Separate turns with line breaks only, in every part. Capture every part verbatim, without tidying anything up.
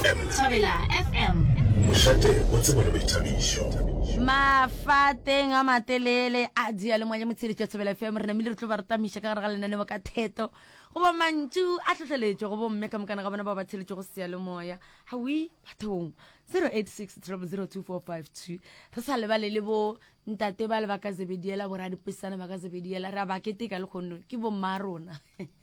M.
Thobela F M.
Moshate o tsebo le boithabiso.
Mafateng a matelele a dia le moya motshedi tsa Thobela F M re namile re tlo ba retamisha ka gare ga lenane mo ka theto go ba mantšu a tlhotlheletse go bo mme ka mokana ga bona ba ba tsheletse go sia le moya hawi bathong zero eight six zero zero two four five two re sa le ba le le bo ntate ba le ba ka Zebediela bo ra dipisana ba ka Zebediela ra ba keteka le khono ke bo marona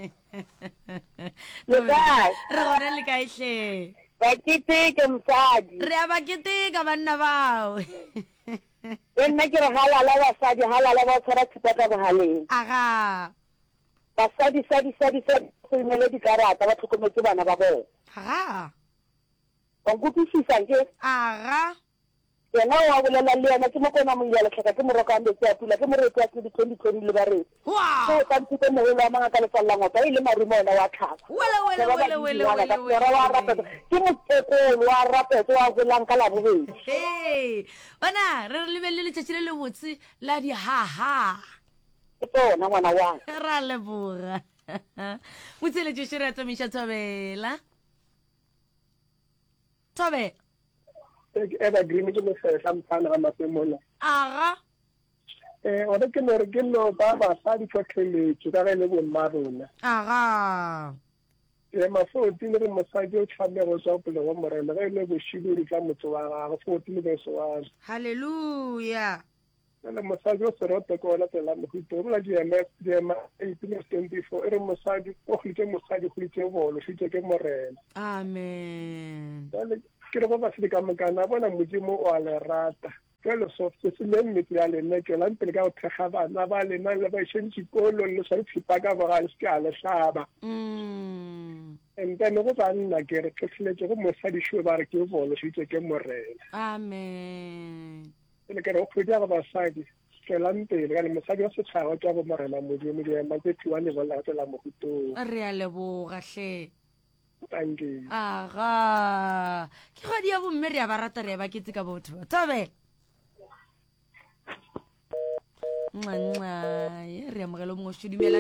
re gona le ka ihle
ba keteka msadi
re a ba keteka banna bao
nna ke re halala basadi halala ba tshwara thupa ka bohaleng
aga
basadi sadi sadi sadi go imele dikarata ba tlhokometse bana ba bona
aga
ba nkutlwisisa ke
aga
yena wa bolela le yena ke mo kona mo ile tlhaka ke mo roka ande tsa pula ke mo re tsa di twenty twenty le ba re
wow
so ka ntse mo le manga ka le tsalla ngota ile marumo ona wa tlhaka
wele wele wele wele wele
wele ke mo tsekolo wa rapeto wa go lang ka la bobedi
hey bana re le belle le tshile le botse la di ha ha
ke tsona ngwana wa
ra le bora motsele je shira tsa misha Thobela Thobe
eba green ke mo se samphana ga masemola
aga
eh o re ke no re ke no ba ba sa di tlhotlheletse ka le bo marona
aga
e ma foti le mo sa jo tshame go tswa pele go morena ga ile go shiburi ka motho wa ga foti le so wa
hallelujah
le mo sa jo se rote ko la tela mo hito la di ema di ema eighteen twenty-four ere mo sa di o hlitse mo sa di hlitse bolo hlitse ke morena
amen
ke re ba ba se ka mokana bona modimo o a le rata ke le so se se le mmitse ya le nne ke la mpele ka o thega bana ba le na le ba shentse kolo le sa tsipa ka ba ga se a le shaba
mm
and then go ba nna ke re ke tletse go mo sa di shwe ba re ke bolo se ke morena
amen
le ke re o khodi ga ba sa di ke la mpele ka le mo sa di se tshaba tsa go morena modimo di ma ke twa le bona ka la mo kuto
re a leboga hle
thank you
aga ke go dia bo mme re a ba rata re ba ketse ka botho Thobela mwanwa ye re amogela mo go dumela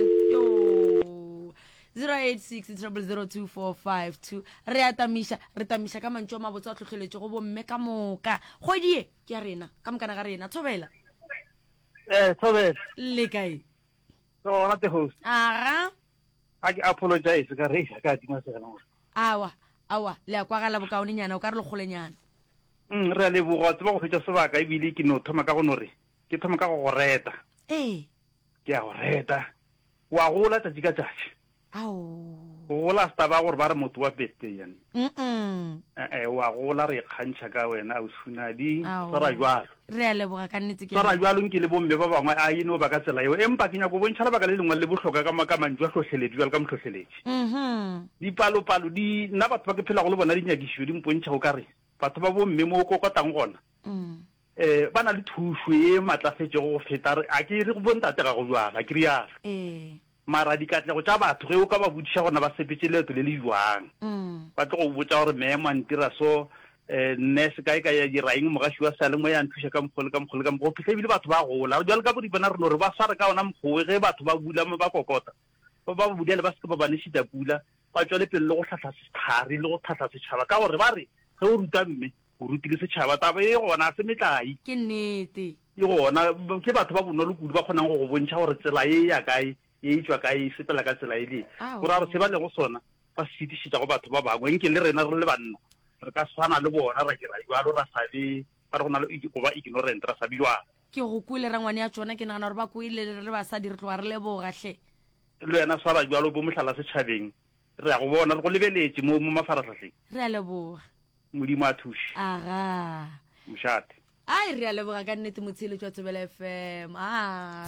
yo zero eight six zero zero two four five two re atamisha re tamisha ka mantšo ma botsa tlhotlheletse go bo mme ka moka go die ke a rena ka mokana ga rena Thobela
eh Thobela
le kae
so na te host
aga
I apologize ka re ka di masela mo
awa awa le a kwa gala bokaone nyana o ka re le golenyana
mm re le bo tsa go fetsa sebaka e bile ke no thoma ka go nore ke thoma ka go reta
eh
ke a go reta wa gola tsa dika tsa
ao
gola sta ba gore ba re motho wa pete yan
mm
eh wa gola re kgantsha ka wena o suna di
Ao.
tsara jwalo
re a leboga ka nnete ke
tsara jwalo nke le bomme ba bangwe a ino ba ka tsela eo empa ke nya go bontšha le baka le lengwe le bohloka ka maka manjwa hlohleledi jwalo ka mhlohleledi
mhm
di palo palo di nna batho ba ke phela go le bona di nyagisho di mpontšha go kare batho ba bomme mo go kotang gona
mm
eh bana le thuso e matlafetse go feta a ke re go bontate ga go jwala ke rialo
eh
mara di katle go tsa batho ge o ka ba bodisha gona ba sepetse leto le le jwang
mm
ba tlo go botsa gore me mantira so eh nurse ka ka ya diraing mo ga shwa sa le mo ya nthusha ka mogole ka mogole ka mo phile bile batho ba gola jwale ka bo di bona re no re ba sware ka ona mogwe ge batho ba bula mo ba kokota ba ba budia le ba se ba ba nishita pula ba tswele pele le go tlhatla sethari le go tlhatla setšhaba ka gore ba re ge o ruta mme o rutile setšhaba taba e gona se metlai
ke nnete
e gona ke batho ba bonolo kudu ba kgonang go go bontšha gore tsela e ya kae e itswa kae sepela ka tsela e le
Ao.
gore re se ba le go sona ba sitišitša go batho ba bangwe nke le rena re le banna re ka swana le bona ra dira jalo ra sabe ba re go na le go ba ignorant ra sabe jalo
ke go kuile ra ngwane ya tsona ke nagana gore ba kuile re ba sa di re tloga re leboga hle
le yena swara jalo bo mohlala setšhabeng re ya go bona re go lebeletse mo mo mafaratlhatlheng
re a leboga
modimo a thuše
aga
mošate
ai re a leboga ka nnete motsheletso wa Thobela F M a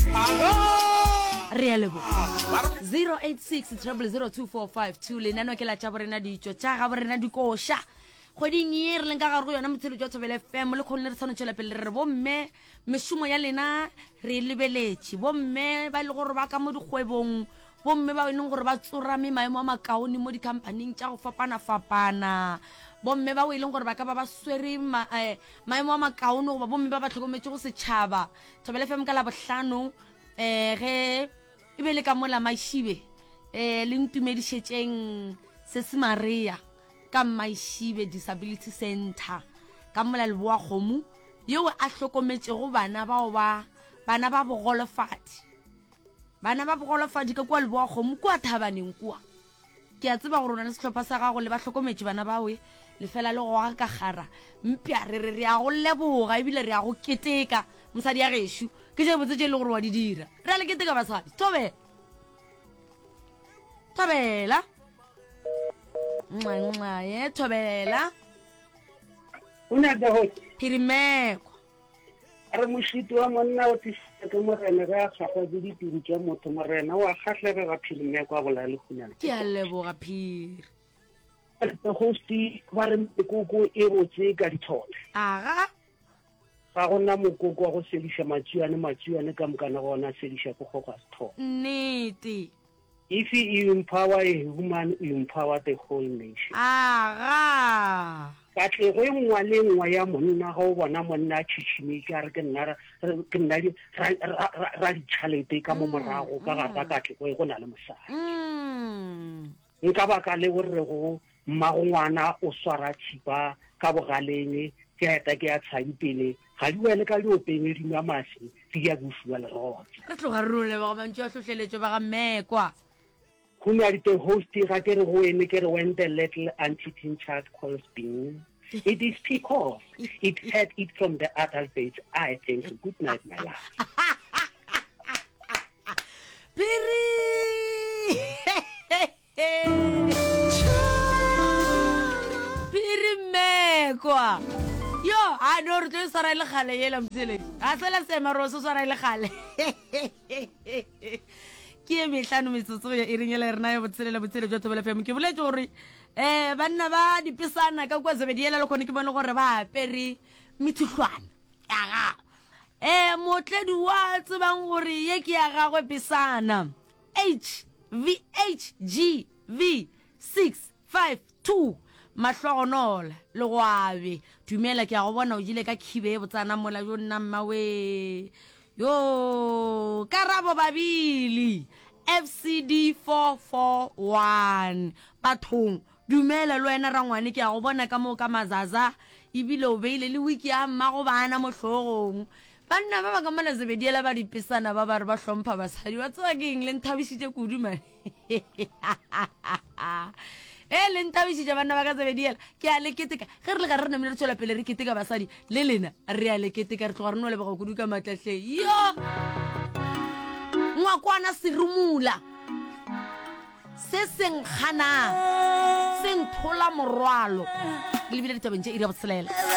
re a leboga zero eight six zero zero two four five two lenano ke la tša borena ditšo tša ga borena dikoša kgweding e re leng ka gare go yona motsheletso wa Thobela F M le kgone re tshwanetšwela pele re re bomme mešomo ya lena re lebeletše bomme ba e le gore ba ka mo dikgwebong bomme ba e leng gore ba tsorame maemo a makaone mo dikhampaning tša go fapana-fapana bomme ba o e leng gore ba ka ba ba swere maemo a makaone goba bomme ba ba tlhokometse go setšhaba Thobela F M ka la bohlano um ge e be le ka mola maišibe um le ntumedišetšeng se se Maria ka Maishibe Disability Center ka mola Leboa Kgomo yo a hlokometsego bana bao ba bana ba bogolofadi bana ba bogolofadi ka kwa Leboa Kgomo kwa Thabaneng kwa ke a tseba gore rona le setlhopha sa gago le ba hlokometse bana bawe le fela le go ga ka gara mpya re re re a go leboga ebile re a go keteka mosadi ya geshu ke je botse je le gore wa di dira re le keteka basadi tobe tobela nwa nwa ye tobela
una da ho
Pirimeko
re moshito wa monna o tshitse ke morena ga gago di ditiro tsa motho morena wa khatlhege ga Pirimeko a bola le kunyana
ke a leboga Phiri
the hosti ba re mokoko e botse ka dithole
aga
ga gona mokoko wa go sedisha matsiane matsiane ka mokana gona sedisha go go ga sithole
nnete
if you empower a human you empower the whole nation
aga
ka tle go engwa le engwa ya monna ga o bona monna a tshitshime ka re ke nna ke nna di ra di chalete ka mo morago ka ga ka tle go na le mosadi
mm
nka ba ka le gore go mmagongwana o swara thipa ka bogaleng ke eta ke a tshadipele ga di wele ka diopeng di nwa masi di ya bufua le rotse
re tloga role ba ba ntse a hlohleletse ba ga Mmekwa
go na di host ga ke re go ene ke re when the little anti-teen child calls being it is because it had it from the adult age. I think good night my love.
Piri Piri Mmekwa yo a no re tlo sara ile gale yela mtsele a sela sema ro so sara ile gale ke e mehlano metsotso ya iringela rena ya botselela botsele jwa Thobela F M ke boletse gore eh banna ba dipisana ka kwa Zebediela le khone ke bone gore ba apere mithuhlwana aga eh motledi wa tsebang gore ye ke ya gagwe pisana H V H G V six five two mahlogonola le goabe dumela ke a go bona o jile ka khibe botsana mola jo nna mmawe yo Karabo Babili F C D four four one bathong dumela le wena rangwane ke a go bona ka mo ka mazaza ibile o beile le wiki ya mmago bana mohlogong banna ba ba ka mala Zebediela ba dipisana ba ba re ba hlompha basadi wa tsoa ke eng le nthabisitse kudu man eh le nthabisitse banna ba ka Zebediela ke a le keteka ge re le ga re nne le tswela pele re keteka basadi le lena re a le keteka re tloga re no le ba go kudu ka matlahle yo ngwa kwana serumula se seng khana seng thola morwalo le bile ditabeng tse ira botshelela